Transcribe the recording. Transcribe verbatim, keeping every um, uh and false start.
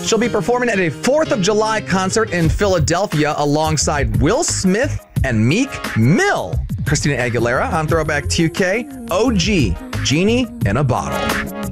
She'll be performing at a fourth of July concert in Philadelphia alongside Will Smith and Meek Mill. Christina Aguilera on Throwback two K, O G, Genie in a Bottle.